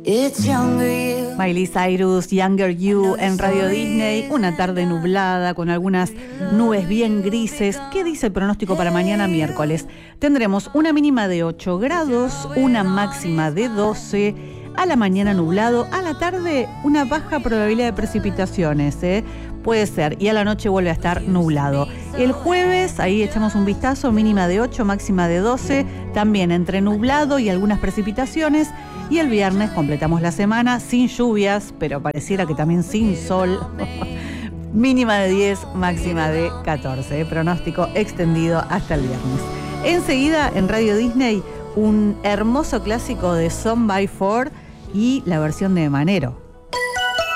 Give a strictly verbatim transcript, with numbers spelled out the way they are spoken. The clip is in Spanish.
Miley Cyrus, Younger You en Radio Disney. Una tarde nublada con algunas nubes bien grises. ¿Qué dice el pronóstico para mañana miércoles? Tendremos una mínima de ocho grados, una máxima de doce. A la mañana nublado, a la tarde una baja probabilidad de precipitaciones, ¿eh? Puede ser, y a la noche vuelve a estar nublado. El jueves, ahí echamos un vistazo, mínima de ocho, máxima de doce, también entre nublado y algunas precipitaciones. Y el viernes completamos la semana sin lluvias, pero pareciera que también sin sol. Mínima de diez, máxima de catorce. ¿eh? Pronóstico extendido hasta el viernes. Enseguida, en Radio Disney, un hermoso clásico de Son by Four y la versión de Manero.